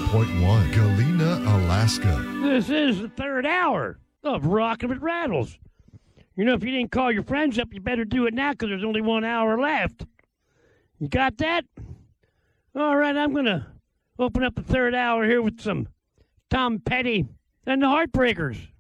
101.1 Galena, Alaska. This is the third hour of Rockin' with Rattles. You know, if you didn't call your friends up, you better do it now because there's only 1 hour left. You got that? All right, I'm going to open up the third hour here with some Tom Petty and the Heartbreakers.